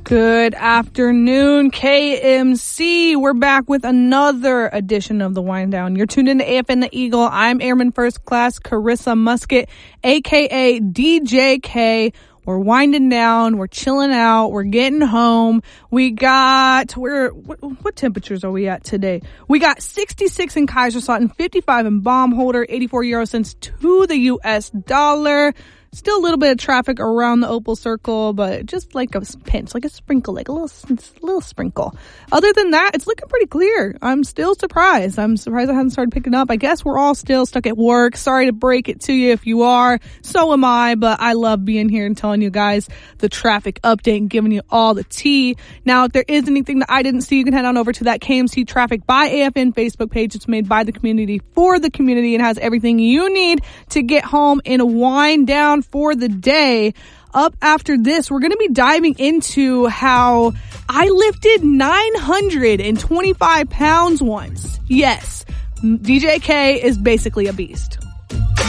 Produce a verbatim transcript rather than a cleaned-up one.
Good afternoon, K M C. We're back with another edition of the Wind Down. You're tuned in to A F N The Eagle. I'm Airman First Class Carissa Musket, a k a. D J K. We're winding down. We're chilling out. We're getting home. We got, we're, what, what temperatures are we at today? We got sixty-six in Kaiserslautern, fifty-five in Baumholder, eighty-four euro cents to the U S dollar. Still a little bit of traffic around the Opal Circle, but just like a pinch, like a sprinkle, like a little, little sprinkle. Other than that, it's looking pretty clear. I'm still surprised. I'm surprised I haven't started picking up. I guess we're all still stuck at work. Sorry to break it to you if you are. So am I, but I love being here and telling you guys the traffic update and giving you all the tea. Now, if there is anything that I didn't see, you can head on over to that K M C Traffic by A F N Facebook page. It's made by the community for the community and has everything you need to get home and wind down for the day. Up after this, we're going to be diving into how I lifted nine hundred twenty-five pounds once. Yes, D J K is basically a beast.